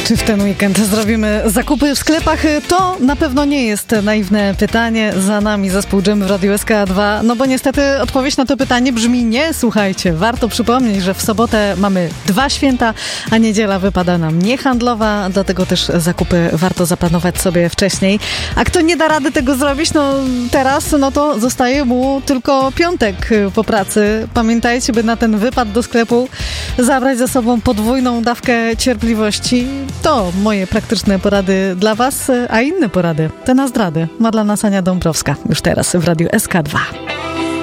Czy w ten weekend zrobimy zakupy w sklepach? To na pewno nie jest naiwne pytanie. Za nami zespół Dżemy w Radiu SK2. No bo niestety odpowiedź na to pytanie brzmi nie. Słuchajcie, warto przypomnieć, że w sobotę mamy 2 święta, a niedziela wypada nam niehandlowa. Dlatego też zakupy warto zaplanować sobie wcześniej. A kto nie da rady tego zrobić, teraz, to zostaje mu tylko piątek po pracy. Pamiętajcie, by na ten wypad do sklepu zabrać ze sobą podwójną dawkę cierpliwości. To moje praktyczne porady dla Was, a inne porady, te na zdrady, ma dla nas Ania Dąbrowska, już teraz w Radiu SK2.